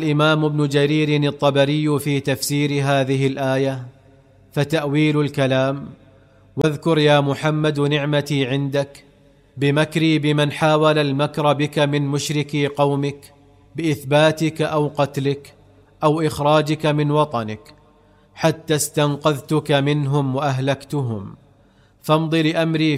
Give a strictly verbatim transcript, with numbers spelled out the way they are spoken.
الإمام ابن جرير الطبري في تفسير هذه الآية: فتأويل الكلام: واذكر يا محمد نعمتي عندك بمكري بمن حاول المكر بك من مشركي قومك بإثباتك أو قتلك أو إخراجك من وطنك، حتى استنقذتك منهم وأهلكتهم، فامض لأمري